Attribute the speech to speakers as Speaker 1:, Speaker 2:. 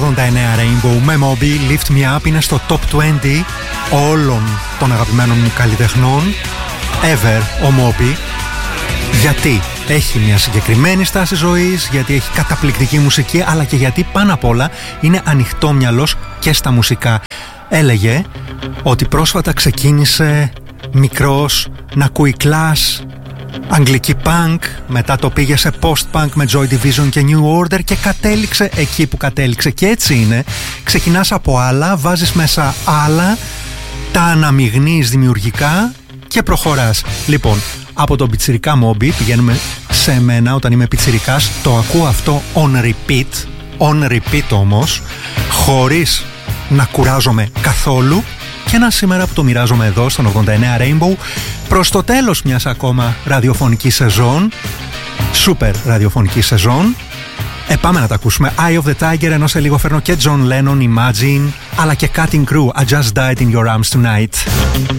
Speaker 1: Rainbow με Moby. Lift Me Up είναι στο top 20 όλων των αγαπημένων μου καλλιτεχνών ever ο Moby. Γιατί έχει μια συγκεκριμένη στάση ζωής, γιατί έχει καταπληκτική μουσική, αλλά και γιατί πάνω απ' όλα είναι ανοιχτόμυαλος και στα μουσικά. Έλεγε ότι πρόσφατα ξεκίνησε μικρός να ακούει Clash, αγγλική punk, μετά το πήγε σε post-punk με Joy Division και New Order και κατέληξε εκεί που κατέληξε. Και έτσι είναι, ξεκινάς από άλλα, βάζεις μέσα άλλα, τα αναμειγνύεις δημιουργικά και προχωράς. Λοιπόν, από τον πιτσιρικά Moby πηγαίνουμε σε μένα όταν είμαι πιτσιρικάς, το ακούω αυτό on repeat όμως, χωρίς να κουράζομαι καθόλου, και ένα σήμερα που το μοιράζομαι εδώ στον 89 Rainbow προς το τέλος μιας ακόμα ραδιοφωνικής σεζόν, super ραδιοφωνική σεζόν. Πάμε να τα ακούσουμε. Eye of the Tiger, ενώ σε λίγο φέρνω και John Lennon, Imagine, αλλά και Cutting Crew, I Just Died in Your Arms Tonight.